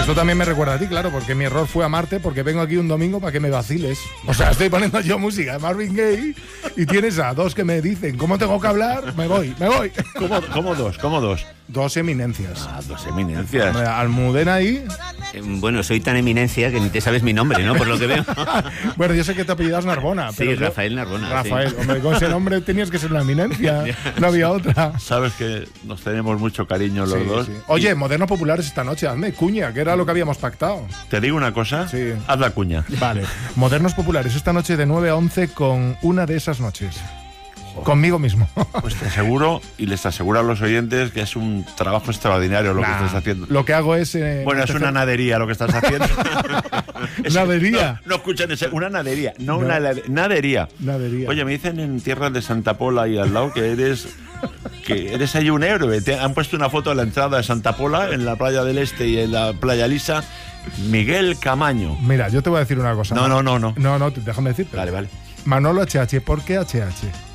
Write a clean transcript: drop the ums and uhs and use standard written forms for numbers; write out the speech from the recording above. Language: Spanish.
Esto también me recuerda a ti, claro, porque mi error fue amarte, porque vengo aquí un domingo para que me vaciles. O sea, estoy poniendo yo música de Marvin Gaye y tienes a dos que me dicen cómo tengo que hablar, me voy. ¿Cómo dos? Dos eminencias. Dos eminencias. Hombre, Almudena ahí. Bueno, soy tan eminencia que ni te sabes mi nombre, ¿no? Por lo que veo. Bueno, yo sé que te apellidas Narbona. Sí, pero Rafael Narbona. Rafael, sí. hombre, con ese nombre tenías que ser una eminencia. No había otra. Sabes que nos tenemos mucho cariño los dos. Sí. Oye, Modernos Populares esta noche, hazme cuña, que era lo que habíamos pactado. ¿Te digo una cosa? Sí. Haz la cuña. Vale. Modernos Populares esta noche de 9 a 11 con una de esas noches. Conmigo mismo. Pues te aseguro y les aseguro a los oyentes que es un trabajo extraordinario lo que estás haciendo. Lo que hago es... Bueno, es una nadería lo que estás haciendo. ¿Nadería? No escuchan eso. Una nadería. No, una nadería. Nadería. Oye, me dicen en tierras de Santa Pola y al lado que eres ahí un héroe. Te han puesto una foto de la entrada de Santa Pola en la playa del Este y en la playa Lisa. Miguel Camaño. Mira, yo te voy a decir una cosa. No. No, déjame decirte. Vale. Manolo HH, ¿por qué HH?